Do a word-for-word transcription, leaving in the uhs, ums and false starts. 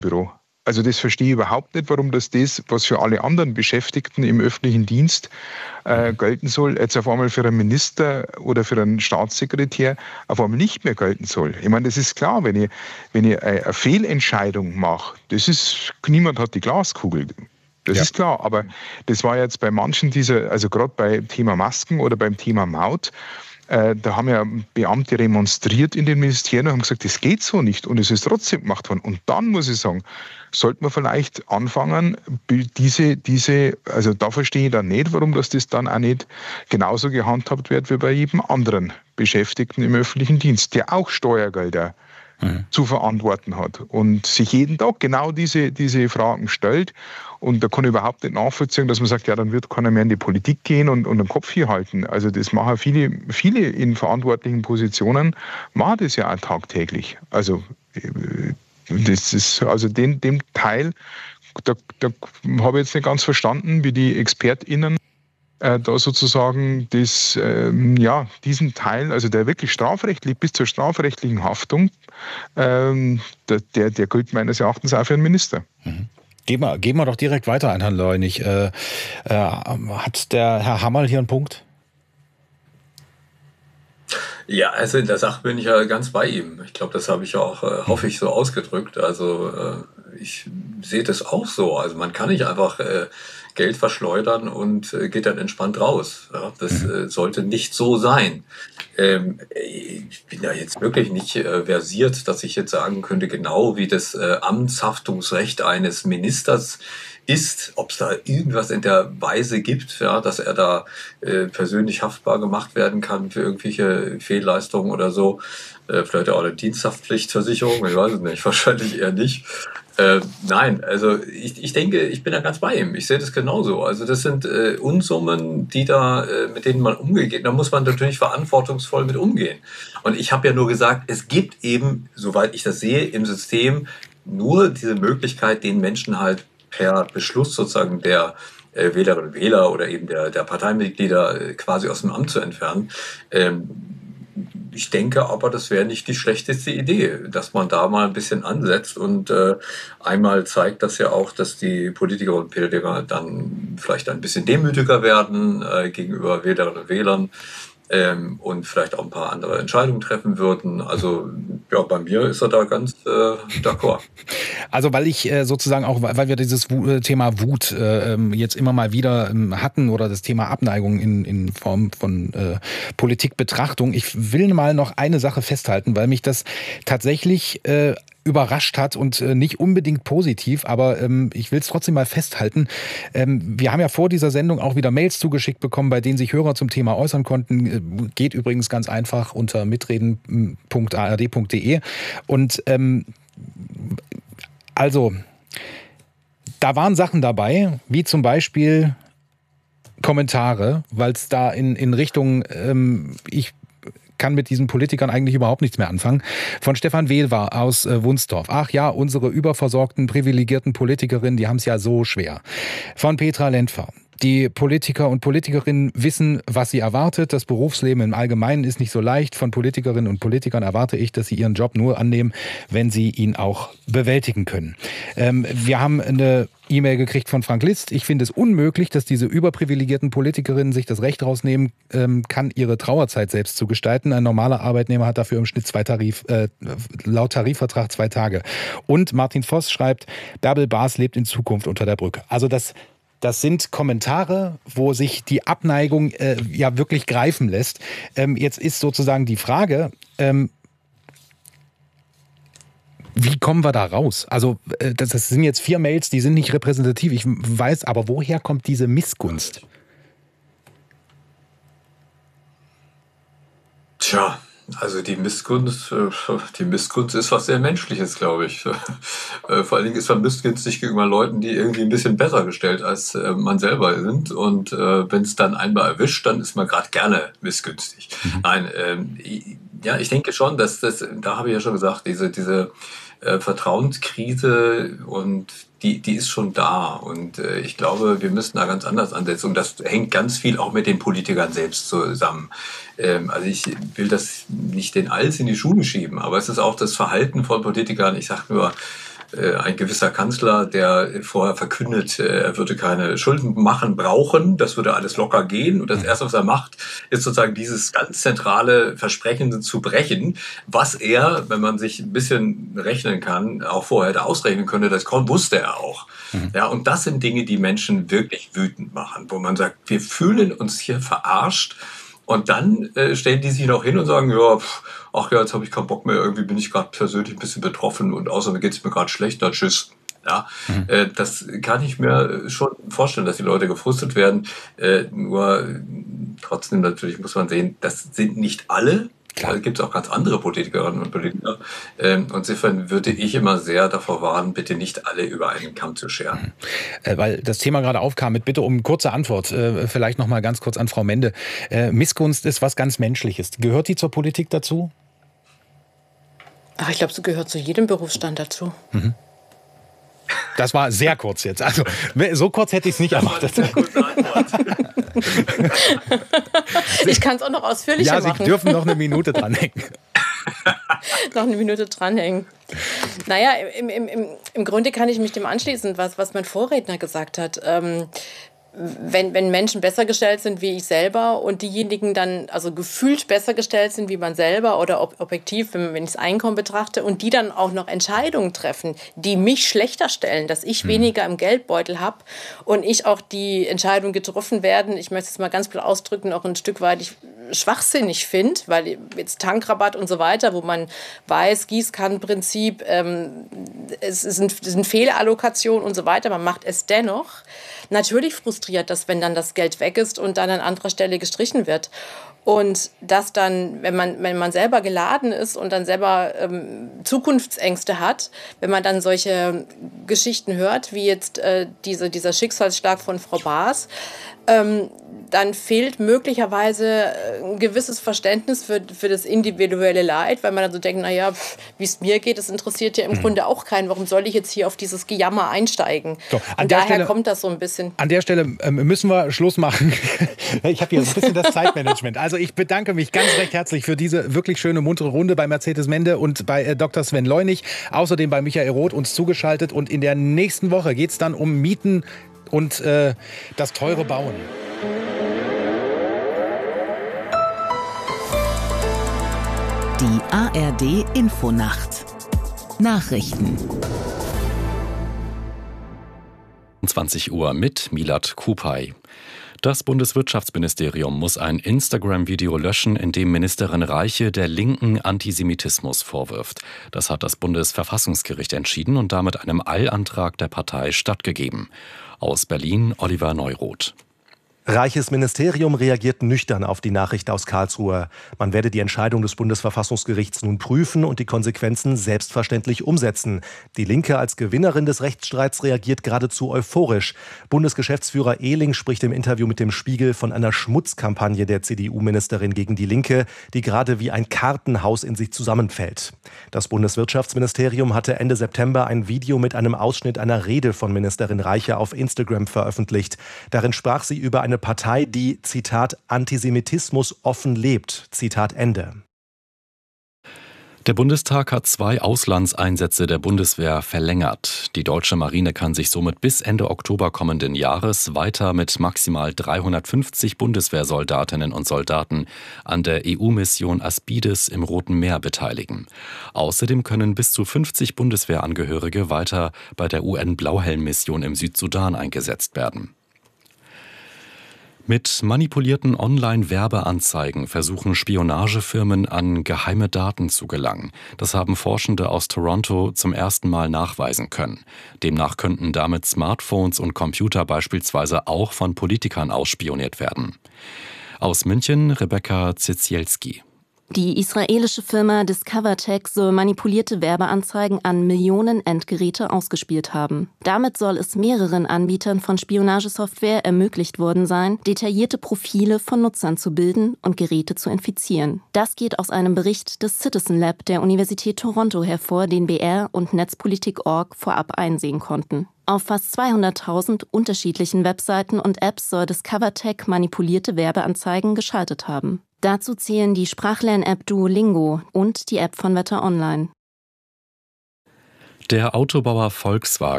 Büro. Also das verstehe ich überhaupt nicht, warum das das, was für alle anderen Beschäftigten im öffentlichen Dienst äh, gelten soll, jetzt auf einmal für einen Minister oder für einen Staatssekretär auf einmal nicht mehr gelten soll. Ich meine, das ist klar, wenn ich, wenn ich eine Fehlentscheidung mache, das ist, niemand hat die Glaskugel. Das ja. ist klar, aber das war jetzt bei manchen dieser, also gerade beim Thema Masken oder beim Thema Maut, äh, da haben ja Beamte remonstriert in den Ministerien und haben gesagt, das geht so nicht und es ist trotzdem gemacht worden. Und dann muss ich sagen, sollte man vielleicht anfangen, diese, diese, also da verstehe ich dann nicht, warum das, das dann auch nicht genauso gehandhabt wird wie bei jedem anderen Beschäftigten im öffentlichen Dienst, der auch Steuergelder mhm. zu verantworten hat und sich jeden Tag genau diese, diese Fragen stellt. Und da kann ich überhaupt nicht nachvollziehen, dass man sagt, ja, dann wird keiner mehr in die Politik gehen und, und den Kopf hier halten. Also das machen viele, viele in verantwortlichen Positionen, machen das ja auch tagtäglich. Also das ist, also den, dem Teil, da, da habe ich jetzt nicht ganz verstanden, wie die ExpertInnen äh, da sozusagen das, ähm, ja, diesen Teil, also der wirklich strafrechtlich bis zur strafrechtlichen Haftung, ähm, der, der gilt meines Erachtens auch für einen Minister. Mhm. Gehen wir, gehen wir doch direkt weiter an Herrn Leunig. Äh, äh, hat der Herr Hammerl hier einen Punkt? Ja, also in der Sache bin ich ja ganz bei ihm. Ich glaube, das habe ich auch, äh, hoffe ich, so ausgedrückt. Also äh, ich sehe das auch so. Also man kann nicht einfach äh, Geld verschleudern und äh, geht dann entspannt raus. Ja, das äh, sollte nicht so sein. Ähm, ich bin ja jetzt wirklich nicht äh, versiert, dass ich jetzt sagen könnte, genau wie das äh, Amtshaftungsrecht eines Ministers ist, ob es da irgendwas in der Weise gibt, ja, dass er da äh, persönlich haftbar gemacht werden kann für irgendwelche Fehlleistungen oder so. Äh, vielleicht auch eine Diensthaftpflichtversicherung, ich weiß es nicht, wahrscheinlich eher nicht. Äh, nein, also ich, ich denke, ich bin da ganz bei ihm. Ich sehe das genauso. Also das sind äh, Unsummen, die da, äh, mit denen man umgeht. Da muss man natürlich verantwortungsvoll mit umgehen. Und ich habe ja nur gesagt, es gibt eben, soweit ich das sehe, im System nur diese Möglichkeit, den Menschen halt per Beschluss sozusagen der äh, Wählerinnen und Wähler oder eben der, der Parteimitglieder äh, quasi aus dem Amt zu entfernen. Ähm, ich denke aber, das wäre nicht die schlechteste Idee, dass man da mal ein bisschen ansetzt und äh, einmal zeigt das ja auch, dass die Politikerinnen und Politiker dann vielleicht ein bisschen demütiger werden äh, gegenüber Wählerinnen und Wählern. Ähm, und vielleicht auch ein paar andere Entscheidungen treffen würden. Also ja, bei mir ist er da ganz äh, d'accord. Also weil ich äh, sozusagen auch, weil wir dieses w- Thema Wut äh, jetzt immer mal wieder ähm, hatten oder das Thema Abneigung in, in Form von äh, Politikbetrachtung. Ich will mal noch eine Sache festhalten, weil mich das tatsächlich äh, überrascht hat und äh, nicht unbedingt positiv, aber ähm, ich will es trotzdem mal festhalten. Ähm, wir haben ja vor dieser Sendung auch wieder Mails zugeschickt bekommen, bei denen sich Hörer zum Thema äußern konnten. Äh, geht übrigens ganz einfach unter mitreden punkt a r d punkt d e. Und ähm, also, da waren Sachen dabei, wie zum Beispiel Kommentare, weil es da in, in Richtung, ähm, ich kann mit diesen Politikern eigentlich überhaupt nichts mehr anfangen. Von Stefan Wehlwer aus äh, Wunstorf. Ach ja, unsere überversorgten, privilegierten Politikerinnen, die haben es ja so schwer. Von Petra Lentfer. Die Politiker und Politikerinnen wissen, was sie erwartet. Das Berufsleben im Allgemeinen ist nicht so leicht. Von Politikerinnen und Politikern erwarte ich, dass sie ihren Job nur annehmen, wenn sie ihn auch bewältigen können. Ähm, wir haben eine E-Mail gekriegt von Frank List. Ich finde es unmöglich, dass diese überprivilegierten Politikerinnen sich das Recht rausnehmen ähm, kann, ihre Trauerzeit selbst zu gestalten. Ein normaler Arbeitnehmer hat dafür im Schnitt zwei Tarif, äh, laut Tarifvertrag zwei Tage. Und Martin Voss schreibt, Bärbel Baas lebt in Zukunft unter der Brücke. Also das Das sind Kommentare, wo sich die Abneigung äh, ja wirklich greifen lässt. Ähm, jetzt ist sozusagen die Frage, ähm, wie kommen wir da raus? Also äh, das, das sind jetzt vier Mails, die sind nicht repräsentativ. Ich weiß, aber woher kommt diese Missgunst? Tja. Also die Missgunst, die Missgunst ist was sehr Menschliches, glaube ich. Vor allen Dingen ist man missgünstig gegenüber Leuten, die irgendwie ein bisschen besser gestellt als man selber sind. Und wenn es dann einmal erwischt, dann ist man gerade gerne missgünstig. Mhm. Nein, ähm, ja, ich denke schon, dass das, da habe ich ja schon gesagt, diese, diese äh, Vertrauenskrise und die, die ist schon da. Und äh, ich glaube, wir müssen da ganz anders ansetzen. Und das hängt ganz viel auch mit den Politikern selbst zusammen. Ähm, also ich will das nicht den alles in die Schuhe schieben, aber es ist auch das Verhalten von Politikern. Ich sage nur, äh, ein gewisser Kanzler, der vorher verkündet, äh, er würde keine Schulden machen, brauchen, das würde alles locker gehen. Und das Erste, was er macht, ist sozusagen dieses ganz zentrale Versprechen zu brechen, was er, wenn man sich ein bisschen rechnen kann, auch vorher hätte ausrechnen können, das wusste er auch. Mhm. Ja, und das sind Dinge, die Menschen wirklich wütend machen, wo man sagt, wir fühlen uns hier verarscht. Und dann äh, stellen die sich noch hin und sagen, ja, pff, ach ja, jetzt habe ich keinen Bock mehr, irgendwie bin ich gerade persönlich ein bisschen betroffen und außerdem geht es mir gerade schlecht, dann tschüss. Ja, mhm. äh, das kann ich mir schon vorstellen, dass die Leute gefrustet werden. Äh, nur äh, trotzdem natürlich muss man sehen, das sind nicht alle. Klar. Da gibt es auch ganz andere Politikerinnen und Politiker. Ähm, insofern würde ich immer sehr davor warnen, bitte nicht alle über einen Kamm zu scheren. Äh, weil das Thema gerade aufkam, mit Bitte um kurze Antwort. Äh, vielleicht noch mal ganz kurz an Frau Mende. Äh, Missgunst ist was ganz Menschliches. Gehört die zur Politik dazu? Ach, ich glaube, sie gehört zu jedem Berufsstand dazu. Mhm. Das war sehr kurz jetzt. Also so kurz hätte ich es nicht erwartet. Ich kann es auch noch ausführlicher machen. Ja, Sie machen. dürfen noch eine Minute dranhängen. noch eine Minute dranhängen. Naja, im, im, im, im Grunde kann ich mich dem anschließen, was, was mein Vorredner gesagt hat. Ähm, Wenn, wenn Menschen besser gestellt sind wie ich selber und diejenigen dann also gefühlt besser gestellt sind wie man selber oder ob, objektiv, wenn, wenn ich das Einkommen betrachte und die dann auch noch Entscheidungen treffen, die mich schlechter stellen, dass ich hm. weniger im Geldbeutel habe und ich auch die Entscheidungen getroffen werden, ich möchte es mal ganz klar ausdrücken, auch ein Stück weit ich schwachsinnig finde, weil jetzt Tankrabatt und so weiter, wo man weiß, Gießkannenprinzip, ähm, es sind, es sind Fehlallokationen und so weiter, man macht es dennoch. Natürlich frustriert das, wenn dann das Geld weg ist und dann an anderer Stelle gestrichen wird. Und das dann, wenn man, wenn man selber geladen ist und dann selber ähm, Zukunftsängste hat, wenn man dann solche Geschichten hört, wie jetzt äh, diese, dieser Schicksalsschlag von Frau Baas, ähm, dann fehlt möglicherweise ein gewisses Verständnis für, für das individuelle Leid, weil man dann so denkt, naja, wie es mir geht, das interessiert ja im mhm. Grunde auch keinen. Warum soll ich jetzt hier auf dieses Gejammer einsteigen? So, und daher Stelle, kommt das so ein bisschen. An der Stelle ähm, müssen wir Schluss machen. Ich habe hier ein bisschen das Zeitmanagement. Also ich bedanke mich ganz recht herzlich für diese wirklich schöne, muntere Runde bei Mercedes Mende und bei äh, Doktor Sven Leunig. Außerdem bei Michael Roth uns zugeschaltet. Und in der nächsten Woche geht es dann um Mieten und äh, das teure Bauen. Die A R D Infonacht. Nachrichten. zwanzig Uhr mit Milad Kupay. Das Bundeswirtschaftsministerium muss ein Instagram-Video löschen, in dem Ministerin Reiche der Linken Antisemitismus vorwirft. Das hat das Bundesverfassungsgericht entschieden und damit einem Eilantrag der Partei stattgegeben. Aus Berlin Oliver Neuroth. Reiches Ministerium reagiert nüchtern auf die Nachricht aus Karlsruhe. Man werde die Entscheidung des Bundesverfassungsgerichts nun prüfen und die Konsequenzen selbstverständlich umsetzen. Die Linke als Gewinnerin des Rechtsstreits reagiert geradezu euphorisch. Bundesgeschäftsführer Ehling spricht im Interview mit dem Spiegel von einer Schmutzkampagne der C D U-Ministerin gegen die Linke, die gerade wie ein Kartenhaus in sich zusammenfällt. Das Bundeswirtschaftsministerium hatte Ende September ein Video mit einem Ausschnitt einer Rede von Ministerin Reiche auf Instagram veröffentlicht. Darin sprach sie über eine Eine Partei, die, Zitat, Antisemitismus offen lebt, Zitat Ende. Der Bundestag hat zwei Auslandseinsätze der Bundeswehr verlängert. Die deutsche Marine kann sich somit bis Ende Oktober kommenden Jahres weiter mit maximal dreihundertfünfzig Bundeswehrsoldatinnen und Soldaten an der E U-Mission Aspides im Roten Meer beteiligen. Außerdem können bis zu fünfzig Bundeswehrangehörige weiter bei der U N-Blauhelm-Mission im Südsudan eingesetzt werden. Mit manipulierten Online-Werbeanzeigen versuchen Spionagefirmen an geheime Daten zu gelangen. Das haben Forschende aus Toronto zum ersten Mal nachweisen können. Demnach könnten damit Smartphones und Computer beispielsweise auch von Politikern ausspioniert werden. Aus München Rebecca Zizielski. Die israelische Firma DiscoverTech soll manipulierte Werbeanzeigen an Millionen Endgeräte ausgespielt haben. Damit soll es mehreren Anbietern von Spionagesoftware ermöglicht worden sein, detaillierte Profile von Nutzern zu bilden und Geräte zu infizieren. Das geht aus einem Bericht des Citizen Lab der Universität Toronto hervor, den B R und Netzpolitik Punkt org vorab einsehen konnten. Auf fast zweihunderttausend unterschiedlichen Webseiten und Apps soll DiscoverTech manipulierte Werbeanzeigen geschaltet haben. Dazu zählen die Sprachlern-App Duolingo und die App von Wetter Online. Der Autobauer Volkswagen